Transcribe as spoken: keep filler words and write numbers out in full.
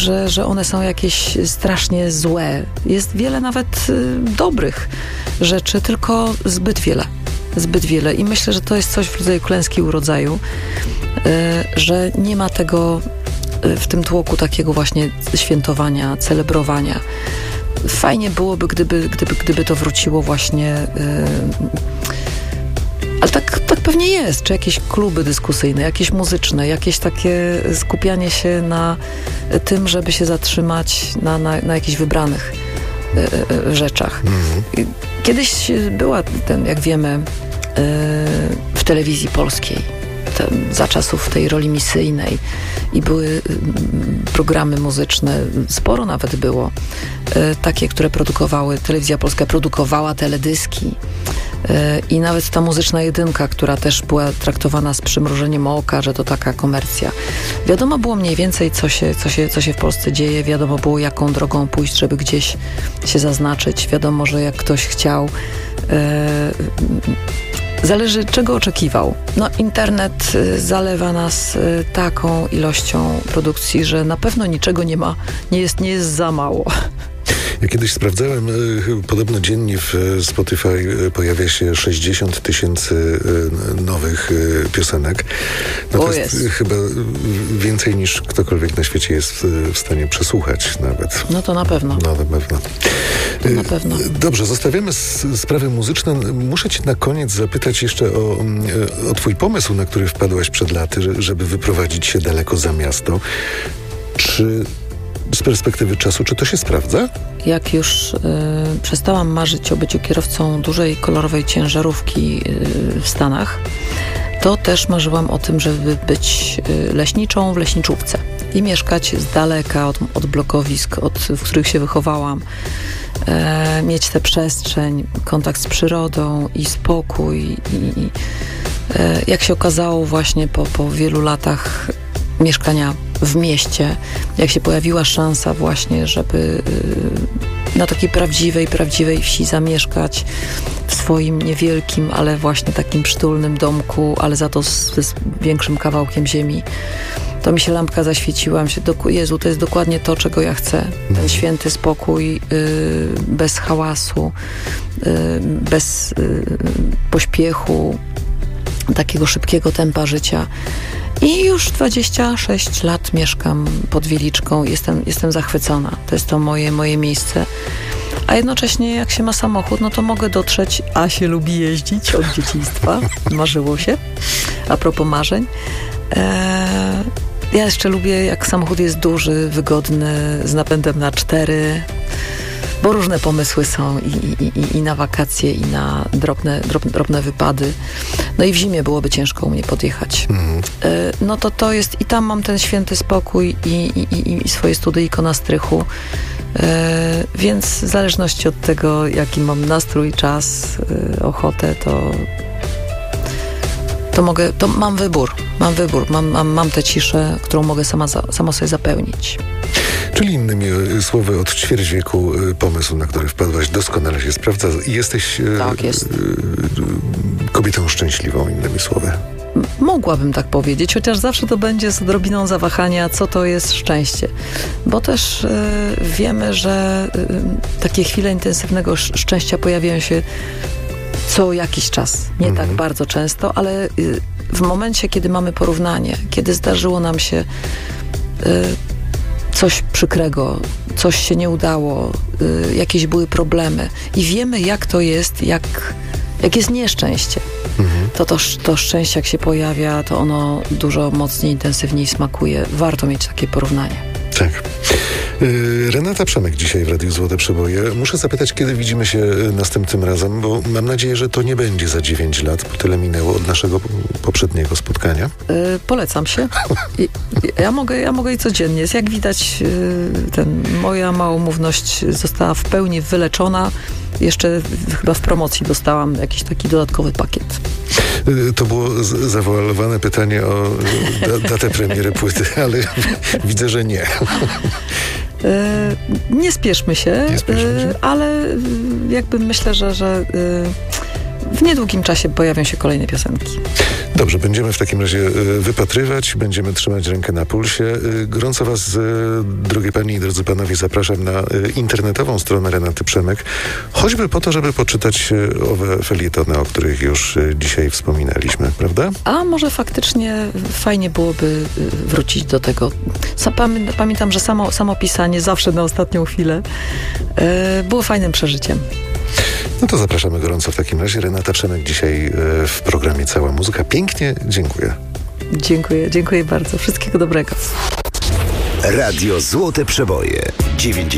że, że one są jakieś strasznie złe. Jest wiele nawet y, dobrych rzeczy, tylko zbyt wiele. Zbyt wiele. I myślę, że to jest coś w rodzaju klęski urodzaju, y, że nie ma tego y, w tym tłoku takiego właśnie świętowania, celebrowania. Fajnie byłoby, gdyby, gdyby, gdyby to wróciło właśnie... Y, ale tak, tak pewnie jest. Czy jakieś kluby dyskusyjne, jakieś muzyczne, jakieś takie skupianie się na tym, żeby się zatrzymać na, na, na jakichś wybranych y, y, rzeczach. Mhm. Kiedyś była, ten, jak wiemy, y, w telewizji polskiej, ten, za czasów tej roli misyjnej i były y, programy muzyczne, sporo nawet było, y, takie, które produkowały, telewizja polska produkowała teledyski. I nawet ta muzyczna jedynka, która też była traktowana z przymrużeniem oka, że to taka komercja. Wiadomo było mniej więcej, co się, co się, co się w Polsce dzieje. Wiadomo było, jaką drogą pójść, żeby gdzieś się zaznaczyć. Wiadomo, że jak ktoś chciał... E, zależy, czego oczekiwał. No, internet zalewa nas taką ilością produkcji, że na pewno niczego nie ma, nie jest, nie jest za mało. Ja kiedyś sprawdzałem, podobno dziennie w Spotify pojawia się sześćdziesiąt tysięcy nowych piosenek. No to jest, jest chyba więcej niż ktokolwiek na świecie jest w stanie przesłuchać nawet. No to na pewno. No na pewno. To na pewno. Dobrze, zostawiamy sprawy muzyczne. Muszę cię na koniec zapytać jeszcze o, o twój pomysł, na który wpadłaś przed laty, żeby wyprowadzić się daleko za miasto. Czy z perspektywy czasu, czy to się sprawdza? Jak już y, przestałam marzyć o byciu kierowcą dużej, kolorowej ciężarówki y, w Stanach, to też marzyłam o tym, żeby być y, leśniczą w leśniczówce i mieszkać z daleka od, od blokowisk, od, w których się wychowałam. E, mieć tę przestrzeń, kontakt z przyrodą i spokój. I, i, e, jak się okazało właśnie po, po wielu latach mieszkania w mieście, jak się pojawiła szansa właśnie, żeby y, na takiej prawdziwej, prawdziwej wsi zamieszkać w swoim niewielkim, ale właśnie takim przytulnym domku, ale za to z, z większym kawałkiem ziemi, to mi się lampka zaświeciła. Mi się, do, Jezu, to jest dokładnie to, czego ja chcę. Ten święty spokój, y, bez hałasu, y, bez y, pośpiechu, takiego szybkiego tempa życia. I już dwadzieścia sześć lat mieszkam pod Wieliczką. Jestem, jestem zachwycona. To jest to moje, moje miejsce. A jednocześnie jak się ma samochód, no to mogę dotrzeć, a się lubi jeździć od dzieciństwa. Marzyło się. A propos marzeń. Eee, ja jeszcze lubię, jak samochód jest duży, wygodny, z napędem na cztery, bo różne pomysły są i, i, i na wakacje, i na drobne, drobne, drobne wypady. No i w zimie byłoby ciężko u mnie podjechać. Mhm. E, no to to jest, i tam mam ten święty spokój i, i, i, i swoje studyjko na strychu. E, więc w zależności od tego, jaki mam nastrój, czas, e, ochotę, to to mogę, to mam wybór. Mam wybór. Mam, mam, mam tę ciszę, którą mogę sama, za, sama sobie zapełnić. Czyli innymi słowy, od ćwierć wieku pomysł, na który wpadłaś, doskonale się sprawdza i jesteś tak, jest. kobietą szczęśliwą, innymi słowy. Mogłabym tak powiedzieć, chociaż zawsze to będzie z odrobiną zawahania, co to jest szczęście. Bo też y, wiemy, że y, takie chwile intensywnego szczęścia pojawiają się co jakiś czas. Nie mhm. tak bardzo często, ale y, w momencie, kiedy mamy porównanie, kiedy zdarzyło nam się y, coś przykrego, coś się nie udało, y, jakieś były problemy i wiemy, jak to jest, jak, jak jest nieszczęście. Mhm. To, to to szczęście, jak się pojawia, to ono dużo mocniej, intensywniej smakuje. Warto mieć takie porównanie. Tak. Renata Przemek dzisiaj w Radiu Złote Przeboje. Muszę zapytać, kiedy widzimy się następnym razem, bo mam nadzieję, że to nie będzie za dziewięć lat, bo tyle minęło od naszego poprzedniego spotkania. Yy, polecam się. I, ja, mogę, ja mogę i codziennie. Jak widać, yy, ten, moja małomówność została w pełni wyleczona. Jeszcze w, chyba w promocji dostałam jakiś taki dodatkowy pakiet. To było z- zawoalowane pytanie o da- datę premiery płyty, ale widzę, że nie. Nie spieszmy się, nie spieszmy się. Ale jakby myślę, że, że w niedługim czasie pojawią się kolejne piosenki. Dobrze, będziemy w takim razie wypatrywać, będziemy trzymać rękę na pulsie. Gorąco was, drogie panie i drodzy panowie, zapraszam na internetową stronę Renaty Przemek, choćby po to, żeby poczytać owe felietony, o których już dzisiaj wspominaliśmy, prawda? A może faktycznie fajnie byłoby wrócić do tego. Pamiętam, że samo, samo pisanie zawsze na ostatnią chwilę było fajnym przeżyciem. No to zapraszamy gorąco w takim razie. Renata Przemek dzisiaj w programie Cała Muzyka. Pięknie dziękuję. Dziękuję, dziękuję bardzo. Wszystkiego dobrego. Radio Złote Przeboje dziewięćdziesiąt